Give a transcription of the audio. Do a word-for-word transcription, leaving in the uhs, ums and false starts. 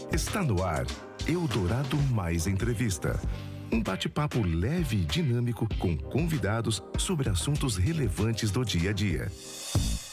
Está no ar Eldorado Mais Entrevista. Um bate-papo leve e dinâmico com convidados sobre assuntos relevantes do dia a dia.